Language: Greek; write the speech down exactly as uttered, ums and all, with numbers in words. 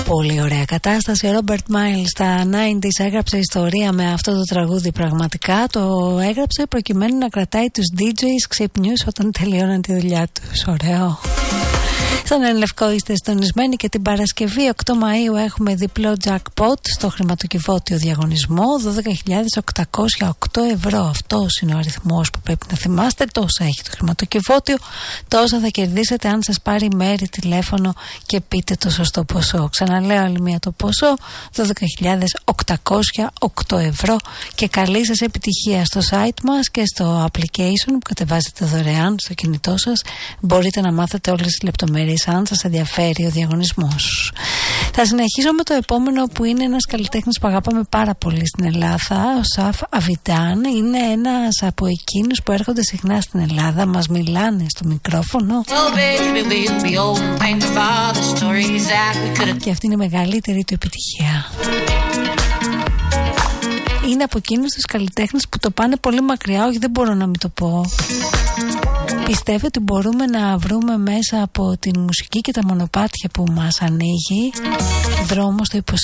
Πολύ ωραία κατάσταση. Ο Ρόμπερτ Μάιλς στα ενενήντα έγραψε ιστορία με αυτό το τραγούδι. Πραγματικά το έγραψε προκειμένου να κρατάει τους ντι τζέις ξυπνιούς όταν τελειώναν τη δουλειά τους. Ωραίο. Στον Ενλευκό είστε συντονισμένοι και την Παρασκευή οκτώ Μαΐου έχουμε διπλό jackpot στο χρηματοκιβώτιο διαγωνισμό. δώδεκα χιλιάδες οκτακόσια οκτώ ευρώ. Αυτός είναι ο αριθμός που πρέπει να θυμάστε. Τόσα έχει το χρηματοκιβώτιο, τόσα θα κερδίσετε αν σας πάρει μέρη τηλέφωνο και πείτε το σωστό ποσό. Ξαναλέω άλλη μία το ποσό, δώδεκα χιλιάδες οκτακόσια οκτώ ευρώ. Και καλή σας επιτυχία στο site μας και στο application που κατεβάζετε δωρεάν στο κινητό σας. Μπορείτε να μάθετε όλες τις λεπτομέρειες αν σας ενδιαφέρει ο διαγωνισμός. Θα συνεχίσω με το επόμενο, που είναι ένας καλλιτέχνης που αγαπάμε πάρα πολύ στην Ελλάδα. Ο Σαφ Αβιντάν είναι ένας από εκείνους που έρχονται συχνά στην Ελλάδα, μας μιλάνε στο μικρόφωνο και αυτή είναι η μεγαλύτερη του επιτυχία. Είναι από εκείνους τους καλλιτέχνες που το πάνε πολύ μακριά, όχι δεν μπορώ να μην το πω. Πιστεύω ότι μπορούμε να βρούμε μέσα από την μουσική και τα μονοπάτια που μας ανοίγει δρόμο στο υποσχέδιο.